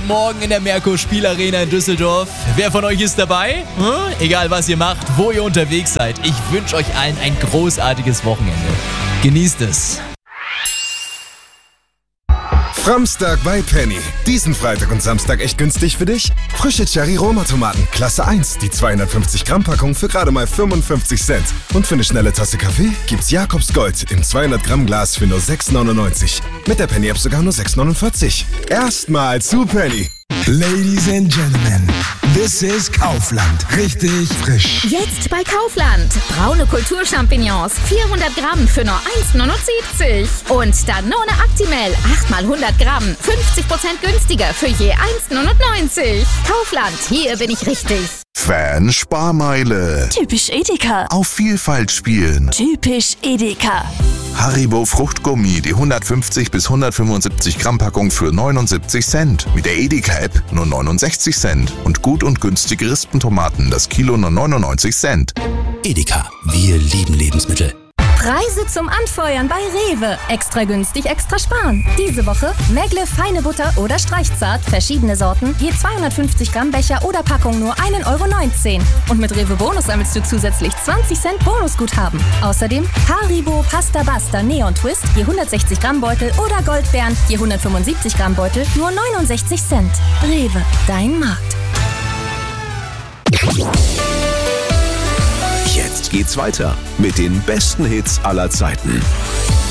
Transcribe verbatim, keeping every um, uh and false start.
morgen in der Merkur Spielarena in Düsseldorf. Wer von euch ist dabei? Hm? Egal was ihr macht, wo ihr unterwegs seid. Ich wünsche euch allen ein großartiges Wochenende. Genießt es. Framstag bei Penny. Diesen Freitag und Samstag echt günstig für dich? Frische Cherry-Roma-Tomaten, Klasse eins, die zweihundertfünfzig Gramm Packung für gerade mal fünfundfünfzig Cent. Und für eine schnelle Tasse Kaffee gibt's Jakobs Gold im zweihundert Gramm Glas für nur sechs neunundneunzig. Mit der Penny-App sogar nur sechs neunundvierzig. Erstmal zu Penny. Ladies and Gentlemen, this is Kaufland. Richtig frisch. Jetzt bei Kaufland. Braune Kulturchampignons, vierhundert Gramm für nur eins neunundsiebzig. Und Danone Actimel, acht mal hundert Gramm, fünfzig Prozent günstiger für je eins neunundneunzig. Kaufland, hier bin ich richtig. Fan-Sparmeile. Typisch Edeka. Auf Vielfalt spielen. Typisch Edeka. Haribo Fruchtgummi, die hundertfünfzig bis hundertfünfundsiebzig Gramm Packung für neunundsiebzig Cent. Mit der Edeka-App nur neunundsechzig Cent. Und gut und günstige Rispentomaten, das Kilo nur neunundneunzig Cent. Edeka, wir lieben Lebensmittel. Preise zum Anfeuern bei Rewe. Extra günstig, extra sparen. Diese Woche Megle feine Butter oder Streichzart, verschiedene Sorten, je zweihundertfünfzig Gramm Becher oder Packung nur ein Euro neunzehn. Und mit Rewe Bonus sammelst du zusätzlich zwanzig Cent Bonusguthaben. Außerdem Haribo Pasta Basta Neon Twist, je hundertsechzig Gramm Beutel oder Goldbeeren, je hundertfünfundsiebzig Gramm Beutel, nur neunundsechzig Cent. Rewe, dein Markt. Jetzt geht's weiter mit den besten Hits aller Zeiten.